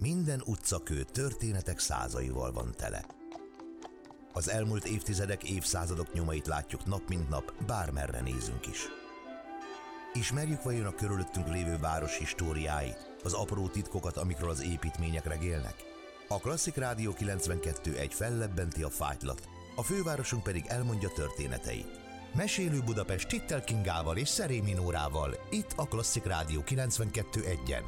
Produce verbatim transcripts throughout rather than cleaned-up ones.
Minden utcakő történetek százaival van tele. Az elmúlt évtizedek, évszázadok nyomait látjuk nap mint nap, bármerre nézünk is. Ismerjük vajon a körülöttünk lévő város históriáit, az apró titkokat, amikről az építmények regélnek? A Klasszik Rádió kilencvenkettő egy fellebbenti a fájtlat, a fővárosunk pedig elmondja történeteit. Mesélő Budapest Tittel Kingával és Szerémi Nórával, itt a Klasszik Rádió kilencvenkettő egyen.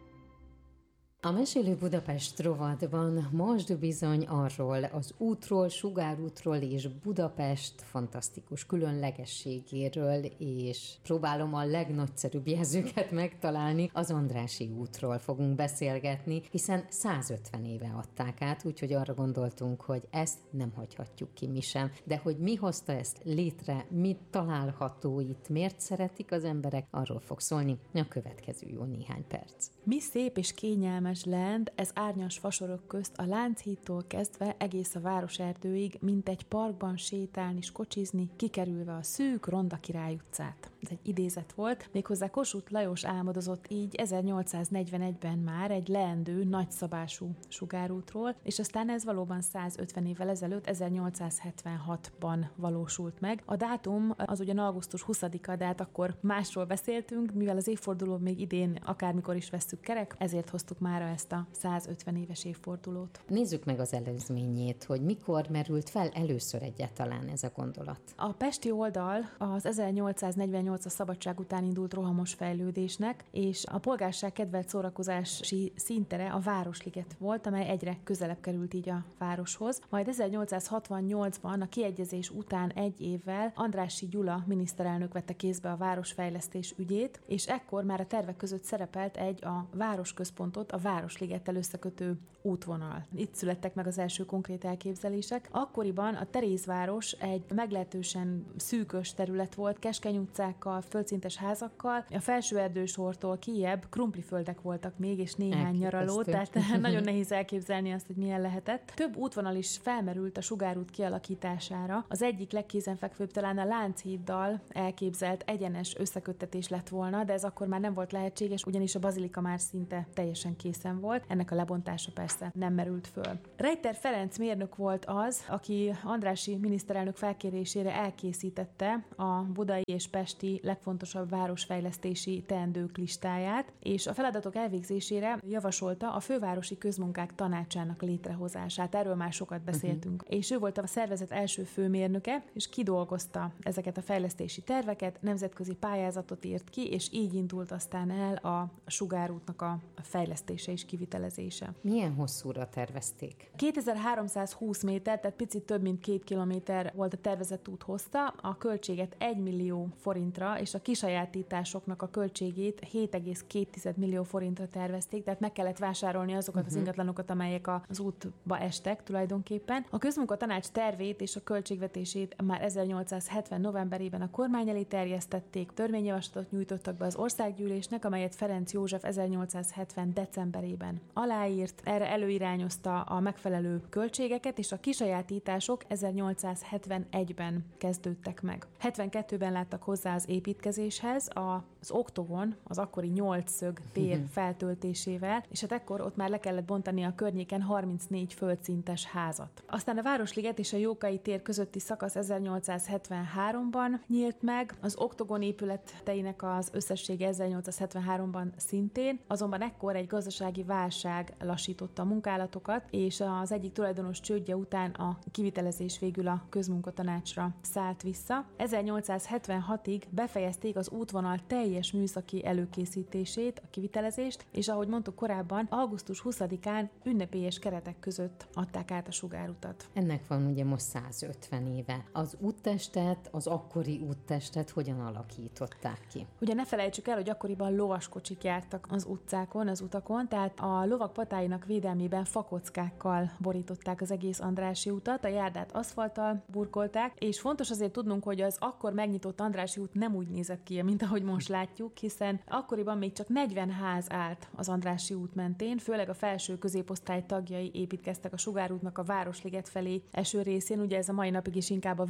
A Mesélő Budapest rovatban most bizony arról az útról, sugárútról és Budapest fantasztikus különlegességéről, és próbálom a legnagyszerűbb jelzőket megtalálni, az Andrássy útról fogunk beszélgetni, hiszen százötven éve adták át, úgyhogy arra gondoltunk, hogy ezt nem hagyhatjuk ki mi sem. De hogy mi hozta ezt létre, mi található itt, miért szeretik az emberek, arról fog szólni a következő jó néhány perc. Mi szép és kényelmes lend, ez árnyas fasorok közt a Lánchídtól kezdve egész a városerdőig, mint egy parkban sétálni és kocsizni, kikerülve a szűk Ronda Király utcát. Ez egy idézet volt, méghozzá Kossuth Lajos álmodozott így ezernyolcszáznegyvenegyben már egy leendő, nagyszabású sugárútról, és aztán ez valóban százötven évvel ezelőtt, ezernyolcszázhetvenhatban valósult meg. A dátum az ugyan augusztus huszadika, de hát akkor másról beszéltünk, mivel az évforduló még idén akármikor is vesszük kerek, ezért hoztuk már ezt a százötven éves évfordulót. Nézzük meg az előzményét, hogy mikor merült fel először egyáltalán ez a gondolat. A pesti oldal az ezernyolcszáznegyvennyolc a szabadság után indult rohamos fejlődésnek, és a polgárság kedvelt szórakozási színtere a Városliget volt, amely egyre közelebb került így a városhoz. Majd ezernyolcszázhatvannyolcban a kiegyezés után egy évvel Andrássy Gyula miniszterelnök vette kézbe a városfejlesztés ügyét, és ekkor már a tervek között szerepelt egy a városközpontot a Városligettel összekötő útvonal. Itt születtek meg az első konkrét elképzelések. Akkoriban a Terézváros egy meglehetősen szűkös terület volt, keskeny utcákkal, földszintes házakkal. A Felsőerdősortól kijebb krumpliföldek voltak még, és néhány nyaraló, tehát nagyon nehéz elképzelni azt, hogy milyen lehetett. Több útvonal is felmerült a sugárút kialakítására. Az egyik legkézenfekvőbb talán a Lánchíddal elképzelt egyenes összeköttetés lett volna, de ez akkor már nem volt lehetséges, ugyanis a bazilika már szinte teljesen készen volt. Ennek a lebontása persze nem merült föl. Reiter Ferenc mérnök volt az, aki Andrássy miniszterelnök felkérésére elkészítette a budai és pesti legfontosabb városfejlesztési teendők listáját, és a feladatok elvégzésére javasolta a fővárosi közmunkák tanácsának létrehozását. Erről már sokat beszéltünk. Uh-huh. És ő volt a szervezet első főmérnöke, és kidolgozta ezeket a fejlesztési terveket, nemzetközi pályázatot írt ki, és így indult aztán el a sugárútnak a fejlesztése és kivitelezése. Milyen hosszúra tervezték? kétezer-háromszázhúsz méter, tehát picit több mint két kilométer volt a tervezett út hossza, a költséget egy millió forintra, és a kisajátításoknak a költségét hét egész két millió forintra tervezték, tehát meg kellett vásárolni azokat uh-huh. az ingatlanokat, amelyek az útba estek tulajdonképpen. A közmunkatanács tervét és a költségvetését már ezernyolcszázhetven novemberében a kormány elé terjesztették, törvényjavaslatot nyújtottak be az országgyűlésnek, amelyet Ferenc József ezernyolcszázhetven decemberében aláírt, erre előirányozta a megfelelő költségeket, és a kisajátítások ezernyolcszázhetvenegyben kezdődtek meg. hetvenkettőben láttak hozzá az építkezéshez, az oktogon, az akkori nyolcszög tér feltöltésével, és hát ekkor ott már le kellett bontani a környéken harmincnégy földszintes házat. Aztán a Városliget és a Jókai tér közötti szakasz ezernyolcszázhetvenháromban nyílt meg, az oktogon épületeinek az összessége ezernyolcszázhetvenháromban szintén, azonban ekkor egy gazdasági válság lassította a munkálatokat, és az egyik tulajdonos csődje után a kivitelezés végül a közmunkatanácsra szállt vissza. ezernyolcszázhetvenhatig befejezték az útvonal teljes műszaki előkészítését, a kivitelezést, és ahogy mondtuk korábban, augusztus huszadikán ünnepélyes keretek között adták át a sugárutat. Ennek van ugye most százötven éve. Az úttestet, az akkori úttestet hogyan alakították ki? Ugye ne felejtsük el, hogy akkoriban lovaskocsik jártak az utcákon, az utakon, tehát a lovak patáinak védelmében fakockákkal borították az egész Andrássy utat, a járdát aszfalttal burkolták, és fontos azért tudnunk, hogy az akkor megnyitott Andrássy út nem úgy nézett ki, mint ahogy most látjuk, hiszen akkoriban még csak negyven ház állt az Andrássy út mentén, főleg a felső középosztály tagjai építkeztek a sugárútnak a Városliget felé eső részén, ugye ez a mai napig is inkább a villanegyed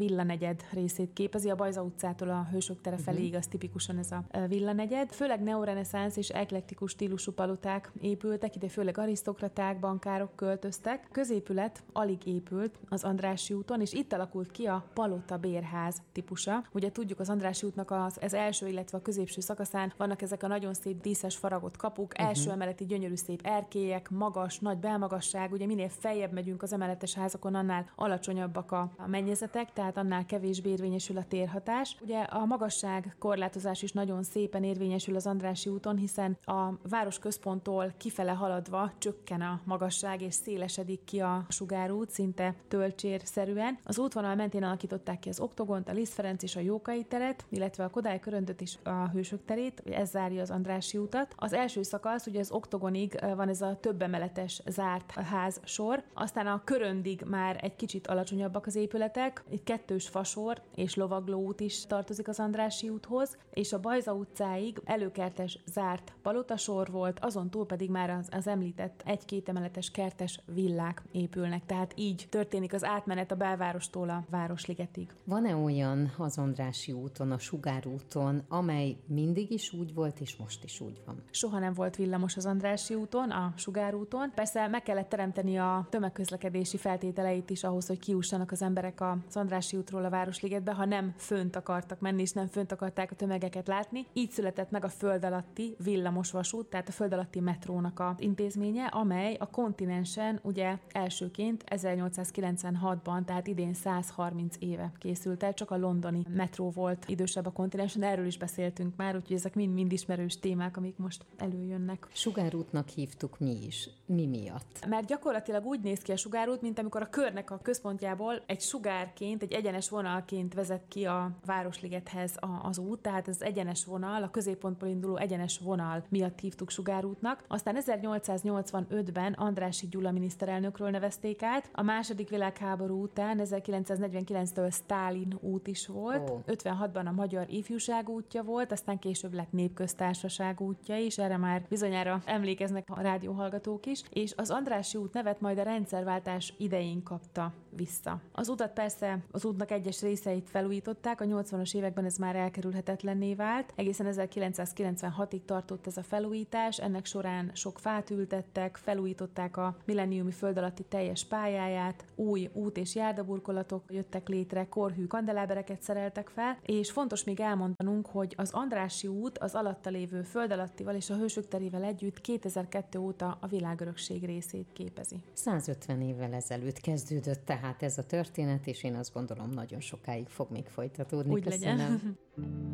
villanegyed részét képezi, a Bajza utcától a Hősök tere feléig, az tipikusan ez a villanegyed. Főleg neoreneszánsz és eklektikus stílusú paloták épültek, ide főleg arisztokraták, bankárok költöztek. Középület alig épült az Andrássy úton, és itt alakult ki a palota bérház típusa. Ugye tudjuk, az Andrássy útnak az, az első, illetve a középső szakaszán vannak ezek a nagyon szép díszes faragott kapuk, uh-huh. első emeleti gyönyörű szép erkélyek, magas, nagy belmagasság, ugye minél feljebb megyünk az emeletes házakon, annál alacsonyabbak a, a mennyezetek, tehát annál kevésbé érvényesül a térhatás. Ugye a magasság korlátozás is nagyon szépen érvényesül az Andrássy úton, hiszen a városközponttól kifele haladva csökken a magasság, és szélesedik ki a sugárút, szinte tölcsérszerűen. Az útvonal mentén alakították ki az Oktogont, a Liszt Ferenc és a Jókai teret, illetve a Kodály Köröndöt és a Hősök terét, ez zárja az Andrássy utat. Az első szakasz, ugye az Oktogonig van ez a több emeletes zárt ház sor, aztán a Köröndig már egy kicsit alacsonyabbak az épületek, itt kettős fasor és lovagló út is tartozik az Andrássy úthoz, és a Bajza utcáig előkertes zárt palotasor volt, azon túl pedig már az, az említett egy-két emeletes kertes villák épülnek, tehát így történik az átmenet a belvárostól a Városligetig. Van-e olyan az Andrássy úton, a Sugárúton, amely mindig is úgy volt, és most is úgy van? Soha nem volt villamos az Andrássy úton, a Sugárúton. Persze meg kellett teremteni a tömegközlekedési feltételeit is ahhoz, hogy kiussanak az emberek az Andrássy útról a Városligetbe, ha nem fönt akartak menni, és nem fönt akarták a tömegeket látni. Így született meg a föld alatti villamos vasút, tehát a föld alatti metrónak az intézménye, amely a kontinensen ugye elsőként ezernyolcszázkilencvenhatban, tehát idén száz harminc éve készült el, csak a londoni metró volt idősebb a kontinensen, erről is beszéltünk már, úgyhogy ezek mind-mind ismerős témák, amik most előjönnek. Sugárútnak hívtuk mi is. Mi miatt? Mert gyakorlatilag úgy néz ki a sugárút, mint amikor a körnek a központjából egy sugárként, egy egyenes vonalként vezet ki a Városligethez az út, tehát ez egyenes vonal, a középpontból induló egyenes vonal miatt hívtuk Sugárútnak. Aztán ezernyolcszáznyolcvanötben Andrássy Gyula miniszterelnökről nevezték át, a második világháború után ezerkilencszáznegyvenkilenctől Sztálin út is volt, oh. ötvenhatban a Magyar Ifjúság útja volt, aztán később lett Népköztársaság útja is, erre már bizonyára emlékeznek a rádióhallgatók is, és az Andrássy út nevet majd a rendszerváltás idején kapta vissza. Az utat persze, az útnak egyes részeit felújították, a nyolcvanas években ez már elkerülhetetlenné vált. Egészen ezerkilencszázkilencvenhatig tartott ez a felújítás, ennek során sok fát ültettek, felújították a milleniumi föld alatti teljes pályáját, új út- és járdaburkolatok jöttek létre, korhű kandelábereket szereltek fel, és fontos még elmondanunk, hogy az Andrássy út az alatta lévő föld alattival és a Hősök terével együtt kétezer-kettő óta a világörökség részét képezi. százötven évvel ezelőtt kezdődött tehát ez a történet, és én azt gondolom nagyon sokáig fog még folytatódni. Úgy legyen.